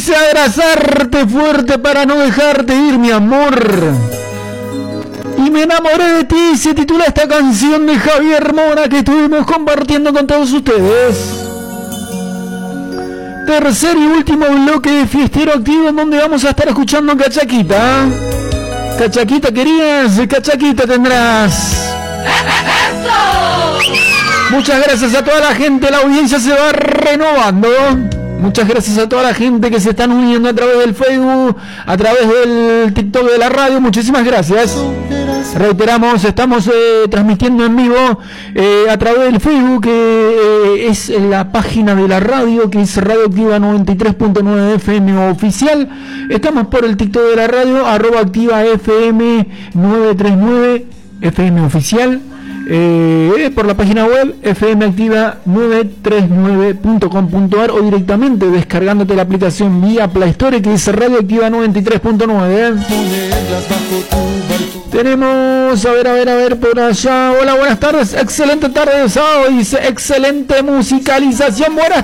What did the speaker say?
Quise abrazarte fuerte para no dejarte ir, mi amor. Y me enamoré de ti, se titula esta canción de Javier Mora que estuvimos compartiendo con todos ustedes. Tercer y último bloque de Fiestero Activo, en donde vamos a estar escuchando Cachaquita. Cachaquita querías, Cachaquita tendrás. Muchas gracias a toda la gente, la audiencia se va renovando. Muchas gracias a toda la gente que se están uniendo a través del Facebook, a través del TikTok de la radio. Muchísimas gracias. Reiteramos, estamos transmitiendo en vivo a través del Facebook, es la página de la radio, que es Radio Activa 93.9 FM oficial. Estamos por el TikTok de la radio, @Activa FM 939 FM oficial. Por la página web fmactiva939.com.ar o directamente descargándote la aplicación vía Play Store, que es Radio Activa 93.9. Tenemos, a ver por allá. Hola, buenas tardes, excelente tarde de sábado, dice excelente musicalización. Buenas